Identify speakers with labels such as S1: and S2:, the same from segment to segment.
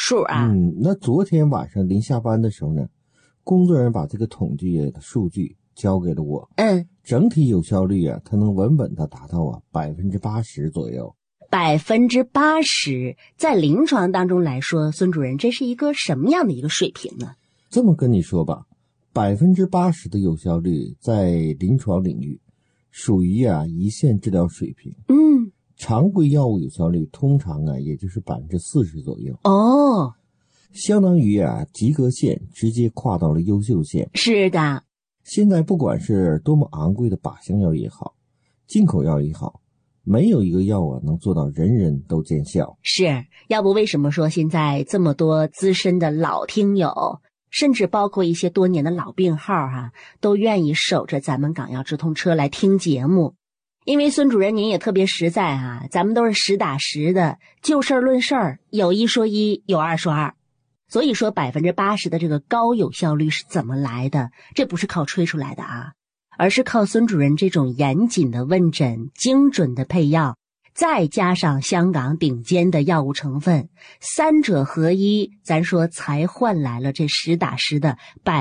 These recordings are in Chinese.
S1: 数啊。
S2: 那昨天晚上临下班的时候呢，工作人员把这个统计的数据交给了我。整体有效率啊，它能稳稳的达到80%左右。
S1: 80%，在临床当中来说，孙主任，这是一个什么样的一个水平呢？
S2: 这么跟你说吧，80%的有效率在临床领域属于一线治疗水平。常规药物有效率通常也就是40%左右。相当于及格线直接跨到了优秀线。是的。现在不管是多么昂贵的靶向药也好，进口药也好，没有一个药能做到人人都见效。是，要不为什么说现在这么多资深的老听友，甚至包括一些多年的老病号都愿意守着咱们港药直通车来听节目？因为孙主任您也特别实在咱们都是实打实的，就事论事儿，有一说一，有二说二。所以说80%的这个高有效率是怎么来的？这不是靠吹出来的而是靠孙主任这种严谨的问诊、精准的配药，再加上香港顶尖的药物成分，三者合一，咱说才换来了这实打实的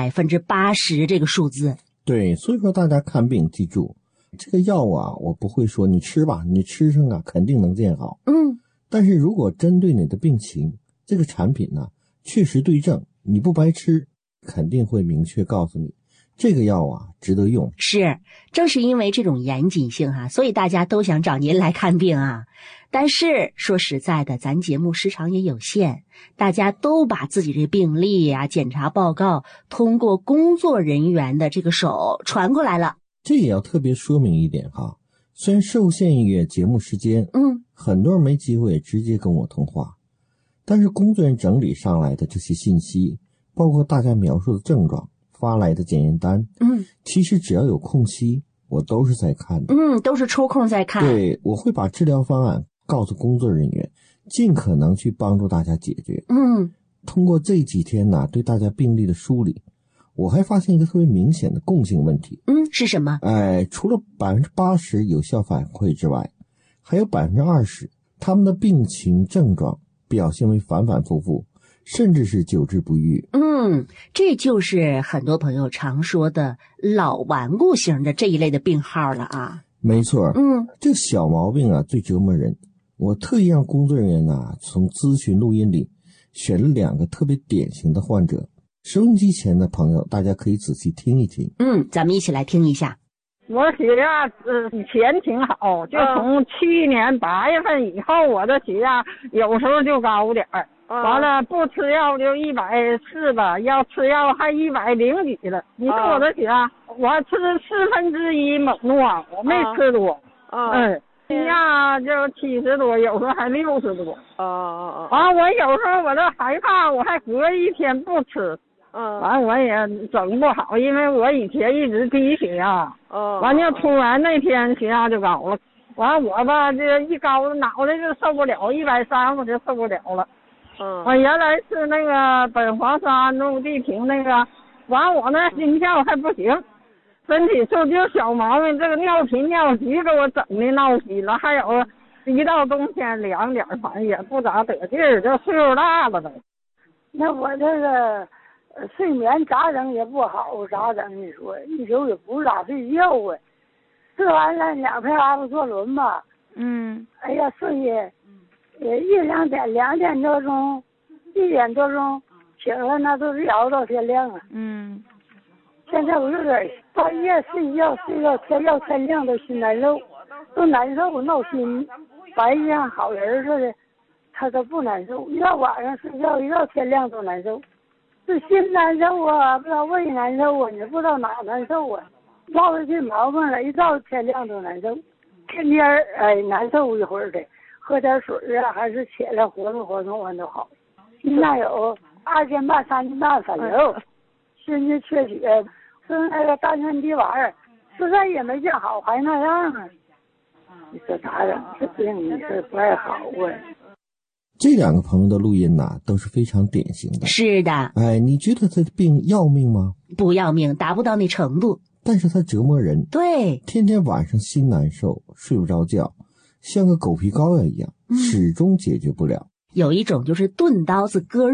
S2: 80%这个数字。对，所以说大家看病记住，这个药我不会说你吃吧，你吃上肯定能见好。但是如果针对你的病情，这个产品确实对症，你不白吃，肯定会明确告诉你这个药值得用。是，正是因为这种严谨性所以大家都想找您来看病但是说实在的，咱节目时长也有限，大家都把自己这病历检查报告通过工作人员的这个手传过来了。这也要特别说明一点虽然受限于节目时间，很多人没机会直接跟我通话，但是工作人员整理上来的这些信息，包括大家描述的症状，发来的检验单，其实只要有空隙，我都是在看的。都是抽空在看。对，我会把治疗方案告诉工作人员，尽可能去帮助大家解决。通过这几天对大家病例的梳理，我还发现一个特别明显的共性问题。是什么？除了80%有效反馈之外，还有20%他们的病情症状表现为反反复复，甚至是久治不愈。这就是很多朋友常说的老顽固型的这一类的病号了没错。这小毛病最折磨人。我特意让工作人员从咨询录音里选了2个特别典型的患者。收音机前的朋友，大家可以仔细听一听。咱们一起来听一下。
S3: 我血压以前挺好，就从去年8月份以后，我的血压有时候就高点儿。完了不吃药就140吧，要吃药还100几了。你说我的血压，我吃1/4猛诺，我没吃多。血压就70多，有时候还60多。完我有时候我都害怕，我还隔一天不吃。完我也整不好，因为我以前一直低血压。完就突然那天血压就高了。完我吧这一高脑袋就受不了，130我就受不了了。我原来是那个苯黄沙氯地平那个，完我那心跳还不行，身体受就小毛病，这个尿频尿急给我整的闹心了，还有一到冬天凉点，反正也不咋得劲儿，这岁数大了都。
S4: 那我这个睡眠咋整也不好，咋整？你说一宿也不咋睡觉吃完了2片阿布唑仑吧，哎呀睡也1-2点，2点多钟，1点多钟醒了，那都是熬到天亮现在我有点半夜睡觉天亮都心难受，都难受闹心，白天好人似的，他都不难受，一到晚上睡觉一到天亮都难受。是心难受不知道胃难受也不知道哪难受落了这毛病了，一到天亮都难受，天天难受一会儿的，喝点水还是起来活动活动完都好。现在有2斤半3斤半反流，心肌缺血，吃那个丹参地丸，实在也没见好，还那样你说咋整？这病你说不太好
S2: 这2个朋友的录音都是非常典型的。是的。你觉得他的病要命吗？不要命，达不到那程度。但是他折磨人。对。天天晚上心难受，睡不着觉，像个狗皮膏药一样，始终解决不了。有一种就是钝刀子割